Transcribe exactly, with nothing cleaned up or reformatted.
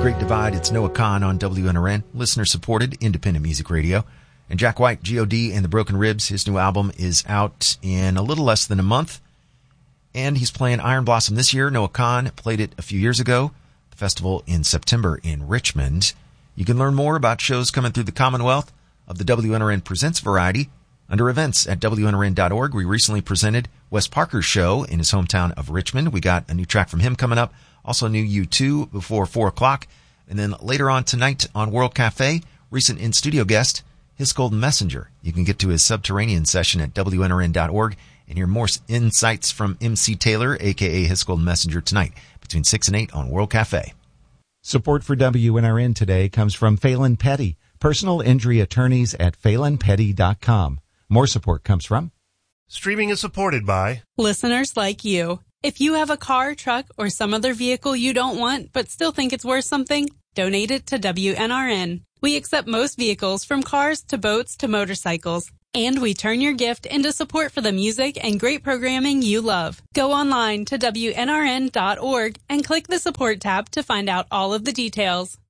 Great Divide. It's Noah Kahn on W N R N, listener-supported independent music radio. And Jack White, G O D and the Broken Ribs, his new album is out in a little less than a month. And he's playing Iron Blossom this year. Noah Kahn played it a few years ago, the festival in September in Richmond. You can learn more about shows coming through the Commonwealth of the W N R N Presents variety under events at W N R N dot org. We recently presented Wes Parker's show in his hometown of Richmond. We got a new track from him coming up. Also new U two before four o'clock. And then later on tonight on World Cafe, recent in-studio guest, His Golden Messenger. You can get to his Subterranean session at W N R N dot org and hear more insights from M C Taylor, a k a. His Golden Messenger, tonight between six and eight on World Cafe. Support for W N R N today comes from Phelan Petty, personal injury attorneys at phelan petty dot com. More support comes from Streaming is supported by listeners like you. If you have a car, truck, or some other vehicle you don't want but still think it's worth something, donate it to W N R N. We accept most vehicles, from cars to boats to motorcycles. And we turn your gift into support for the music and great programming you love. Go online to W N R N dot org and click the support tab to find out all of the details.